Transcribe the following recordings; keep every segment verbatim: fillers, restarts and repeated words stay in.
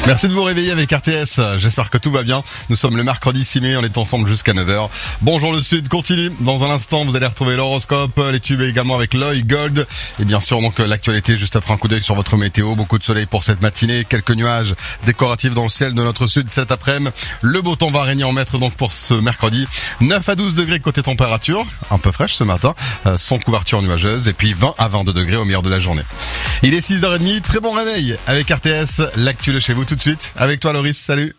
Merci de vous réveiller avec R T S, j'espère que tout va bien. Nous sommes le mercredi six mai, on est ensemble jusqu'à neuf heures. Bonjour le Sud, continue. Dans un instant, vous allez retrouver l'horoscope, les tubes également avec Loïc Gold. Et bien sûr, donc l'actualité juste après un coup d'œil sur votre météo. Beaucoup de soleil pour cette matinée, quelques nuages décoratifs dans le ciel de notre Sud cet après-midi. Le beau temps va régner en maître donc pour ce mercredi. neuf à douze degrés côté température, un peu fraîche ce matin, sans couverture nuageuse. Et puis vingt à vingt-deux degrés au meilleur de la journée. Il est six heures trente, très bon réveil avec R T S, l'actu de chez vous tout de suite. Avec toi Loris, salut.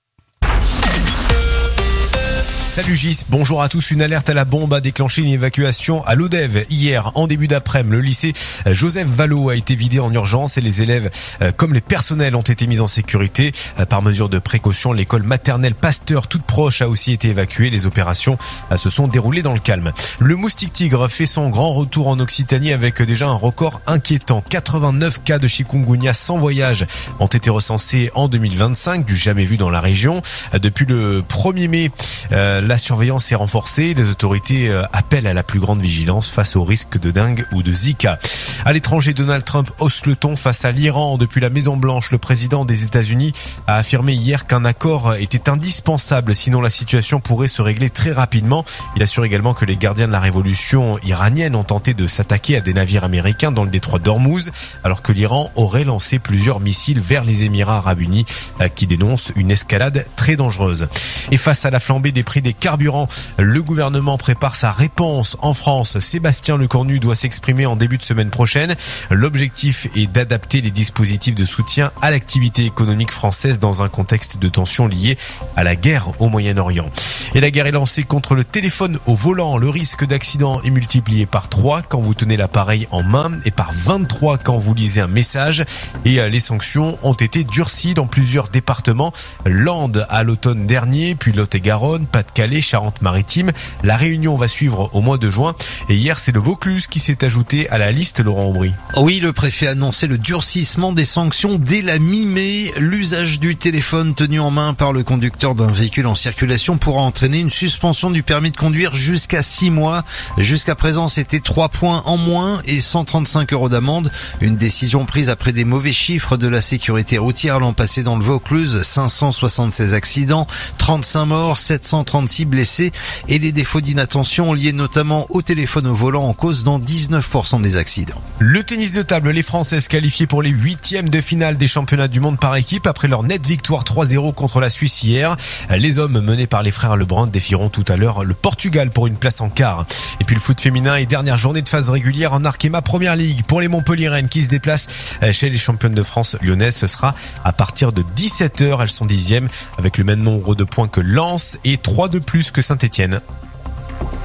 Salut Gis, bonjour à tous. Une alerte à la bombe a déclenché une évacuation à l'Odève. Hier, en début d'après-midi, le lycée Joseph Vallot a été vidé en urgence et les élèves comme les personnels ont été mis en sécurité. Par mesure de précaution, l'école maternelle Pasteur, toute proche, a aussi été évacuée. Les opérations se sont déroulées dans le calme. Le moustique tigre fait son grand retour en Occitanie avec déjà un record inquiétant. quatre-vingt-neuf cas de chikungunya sans voyage ont été recensés en deux mille vingt-cinq, du jamais vu dans la région. Depuis le premier mai, euh, la surveillance est renforcée. Les autorités appellent à la plus grande vigilance face au risque de dengue ou de Zika. À l'étranger, Donald Trump hausse le ton face à l'Iran. Depuis la Maison-Blanche, le président des États-Unis a affirmé hier qu'un accord était indispensable, sinon la situation pourrait se régler très rapidement. Il assure également que les gardiens de la révolution iranienne ont tenté de s'attaquer à des navires américains dans le détroit d'Ormuz, alors que l'Iran aurait lancé plusieurs missiles vers les Émirats arabes unis, qui dénoncent une escalade très dangereuse. Et face à la flambée des prix des carburants, le gouvernement prépare sa réponse. En France, Sébastien Lecornu doit s'exprimer en début de semaine prochaine. L'objectif est d'adapter les dispositifs de soutien à l'activité économique française dans un contexte de tension liée à la guerre au Moyen-Orient. Et la guerre est lancée contre le téléphone au volant. Le risque d'accident est multiplié par trois quand vous tenez l'appareil en main et par vingt-trois quand vous lisez un message. Et les sanctions ont été durcies dans plusieurs départements. Landes à l'automne dernier, puis Lot-et-Garonne, Pas-de-Calais, Charente-Maritime. La Réunion va suivre au mois de juin. Et hier, c'est le Vaucluse qui s'est ajouté à la liste, Laurent Aubry. Oui, le préfet a annoncé le durcissement des sanctions dès la mi-mai. L'usage du téléphone tenu en main par le conducteur d'un véhicule en circulation pourra entraîner une suspension du permis de conduire jusqu'à six mois. Jusqu'à présent, c'était trois points en moins et cent trente-cinq euros d'amende. Une décision prise après des mauvais chiffres de la sécurité routière l'an passé dans le Vaucluse. cinq cent soixante-seize accidents, trente-cinq morts, sept cent trente-six blessés et les défauts d'inattention liés notamment au téléphone au volant en cause dans dix-neuf pour cent des accidents. Le tennis de table, les Françaises qualifiées pour les huitièmes de finale des championnats du monde par équipe après leur nette victoire trois zéro contre la Suisse hier. Les hommes menés par les frères Lebrun défieront tout à l'heure le Portugal pour une place en quart. Et puis le foot féminin et dernière journée de phase régulière en Arkema Première Ligue pour les Montpelliéraines qui se déplacent chez les championnes de France lyonnaises. Ce sera à partir de dix-sept heures. Elles sont dixièmes avec le même nombre de points que Lens et trois de plus que Saint-Etienne.